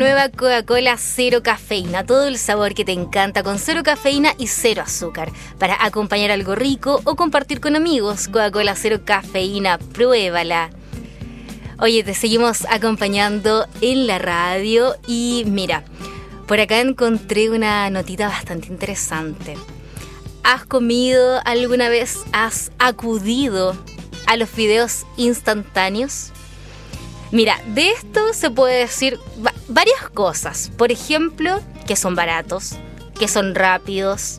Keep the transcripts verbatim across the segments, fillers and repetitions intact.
nueva Coca-Cola cero cafeína, todo el sabor que te encanta con cero cafeína y cero azúcar, para acompañar algo rico o compartir con amigos. Coca-Cola cero cafeína, pruébala. Oye, te seguimos acompañando en la radio y mira, por acá encontré una notita bastante interesante. ¿Has comido alguna vez, has acudido a los fideos instantáneos? Mira, de esto se puede decir va- varias cosas. Por ejemplo, que son baratos, que son rápidos,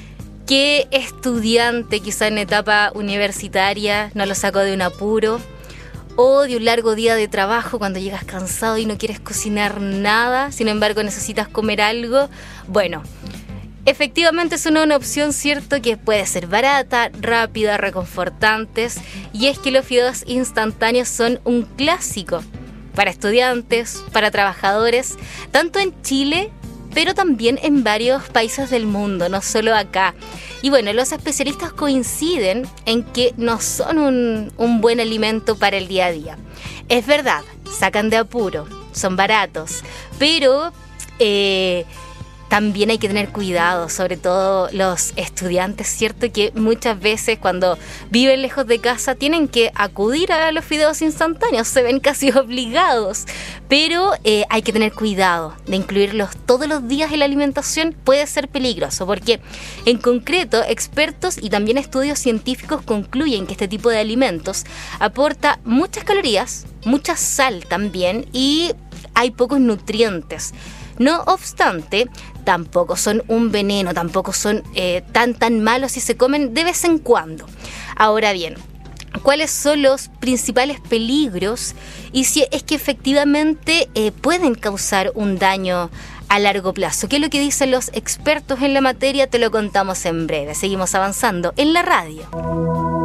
que estudiante quizá en etapa universitaria no lo sacó de un apuro, o de un largo día de trabajo cuando llegas cansado y no quieres cocinar nada, sin embargo necesitas comer algo. Bueno, efectivamente es una, una opción, cierto, que puede ser barata, rápida, reconfortantes, y es que los fideos instantáneos son un clásico para estudiantes, para trabajadores, tanto en Chile, pero también en varios países del mundo, no solo acá. Y bueno, los especialistas coinciden en que no son un, un buen alimento para el día a día. Es verdad, sacan de apuro, son baratos, pero eh, también hay que tener cuidado, sobre todo los estudiantes, ¿cierto? Que muchas veces cuando viven lejos de casa tienen que acudir a los fideos instantáneos, se ven casi obligados. Pero eh, hay que tener cuidado de incluirlos todos los días en la alimentación, puede ser peligroso, porque en concreto expertos y también estudios científicos concluyen que este tipo de alimentos aporta muchas calorías, mucha sal también, y hay pocos nutrientes. No obstante, tampoco son un veneno, tampoco son eh, tan tan malos si se comen de vez en cuando. Ahora bien, ¿cuáles son los principales peligros y si es que efectivamente eh, pueden causar un daño a largo plazo? ¿Qué es lo que dicen los expertos en la materia? Te lo contamos en breve. Seguimos avanzando en la radio.